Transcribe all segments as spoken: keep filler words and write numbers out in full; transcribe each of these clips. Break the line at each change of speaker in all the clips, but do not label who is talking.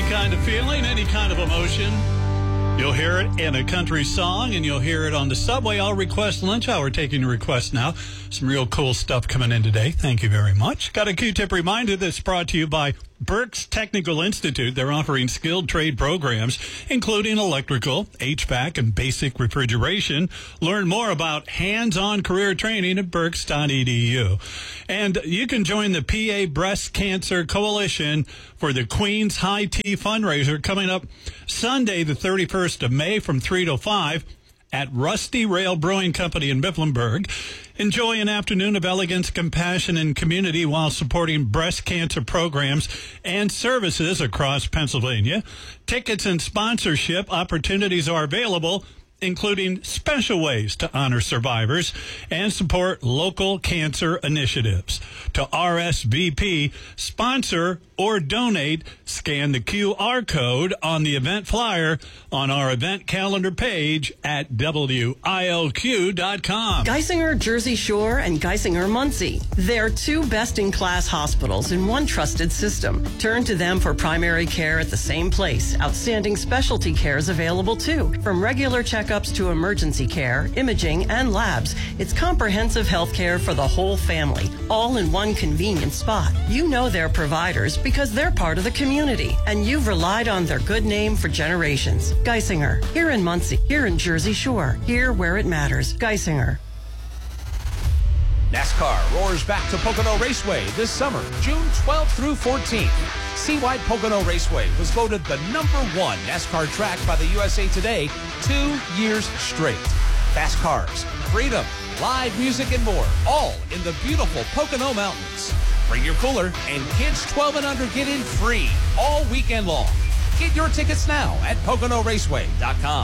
Any kind of feeling, any kind of emotion. You'll hear it in a country song, and you'll hear it on the subway. I'll request lunch hour, taking your request now. Some real cool stuff coming in today. Thank you very much. Got a Q-tip reminder that's brought to you by Berks Technical Institute. They're offering skilled trade programs, including electrical, H V A C, and basic refrigeration. Learn more about hands-on career training at berks dot e d u. And you can join the P A Breast Cancer Coalition for the Queens High Tea fundraiser coming up Sunday, the thirty-first of May from three to five at Rusty Rail Brewing Company in Mifflinburg. Enjoy an afternoon of elegance, compassion, and community while supporting breast cancer programs and services across Pennsylvania. Tickets and sponsorship opportunities are available, including special ways to honor survivors and support local cancer initiatives. To R S V P, sponsor, or donate, scan the Q R code on the event flyer on our event calendar page at W I L Q dot com.
Geisinger Jersey Shore and Geisinger Muncie. They're two best-in-class hospitals in one trusted system. Turn to them for primary care at the same place. Outstanding specialty care is available too. From regular checkups to emergency care, imaging, and labs, it's comprehensive health care for the whole family, all in one convenient spot. You know their providers because they're part of the community, and you've relied on their good name for generations. Geisinger, here in Muncie, here in Jersey Shore, here where it matters. Geisinger.
NASCAR roars back to Pocono Raceway this summer, June twelfth through fourteenth. Seawide Pocono Raceway was voted the number one NASCAR track by the U S A Today two years straight. Fast cars, freedom, live music, and more, all in the beautiful Pocono Mountains. Bring your cooler, and kids twelve and under get in free all weekend long. Get your tickets now at Pocono Raceway dot com.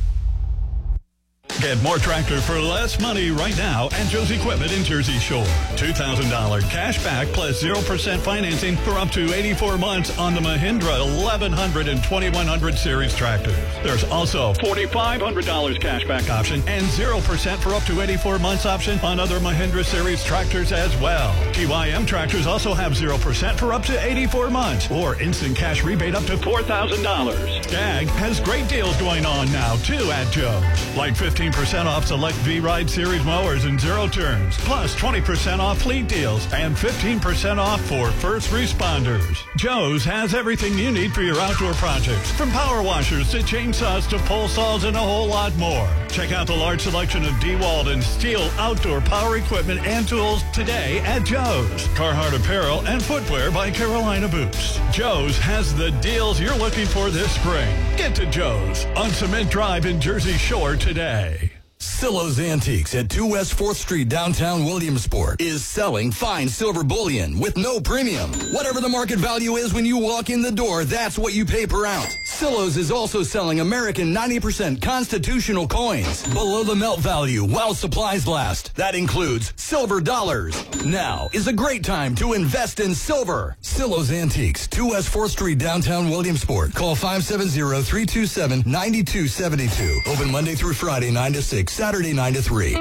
Get more tractor for less money right now at Joe's Equipment in Jersey Shore. two thousand dollars cash back plus zero percent financing for up to eighty-four months on the Mahindra eleven hundred and twenty-one hundred series tractors. There's also four thousand five hundred dollars cash back option and zero percent for up to eighty-four months option on other Mahindra series tractors as well. T Y M tractors also have zero percent for up to eighty-four months or instant cash rebate up to four thousand dollars. Skag has great deals going on now too at Joe's. Like fifteen percent off select V-Ride series mowers and zero turns, plus twenty percent off fleet deals and fifteen percent off for first responders. Joe's has everything you need for your outdoor projects, from power washers to chainsaws to pole saws and a whole lot more. Check out the large selection of DeWalt and Steel outdoor power equipment and tools today at Joe's. Carhartt apparel and footwear by Carolina Boots. Joe's has the deals you're looking for this spring. Get to Joe's on Cement Drive in Jersey Shore today.
Silo's Antiques at two West fourth Street, downtown Williamsport, is selling fine silver bullion with no premium. Whatever the market value is when you walk in the door, that's what you pay per ounce. Silo's is also selling American ninety percent constitutional coins below the melt value while supplies last. That includes silver dollars. Now is a great time to invest in silver. Silo's Antiques, two West fourth Street, downtown Williamsport. Call five seven zero, three two seven, nine two seven two. Open Monday through Friday, nine to six. Saturday nine to three.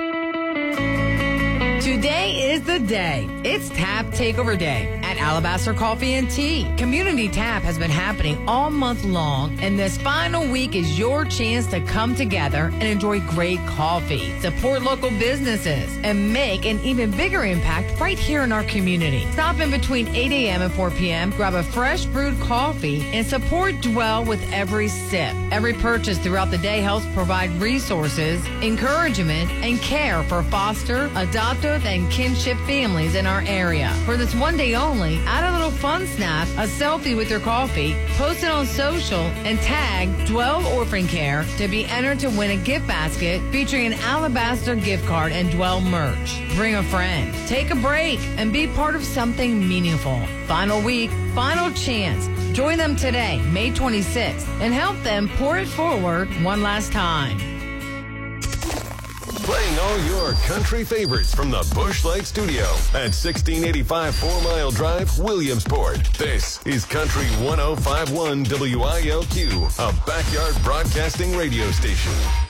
Today is the day. It's Tap Takeover Day at Alabaster Coffee and Tea. Community Tap has been happening all month long, and this final week is your chance to come together and enjoy great coffee, support local businesses, and make an even bigger impact right here in our community. Stop in between eight a.m. and four p.m., grab a fresh brewed coffee, and support Dwell with every sip. Every purchase throughout the day helps provide resources, encouragement, and care for foster, adoptive, and kinship families in our area. For this one day only, add a little fun snap, a selfie with your coffee, post it on social, and tag Dwell Orphan Care to be entered to win a gift basket featuring an Alabaster gift card and Dwell merch. Bring a friend, take a break, and be part of something meaningful. Final week, final chance. Join them today, May twenty-sixth, and help them pour it forward one last time.
Playing all your country favorites from the Busch Light Studio at sixteen eighty-five Four Mile Drive, Williamsport. This is Country one oh five point one W I L Q, a backyard broadcasting radio station.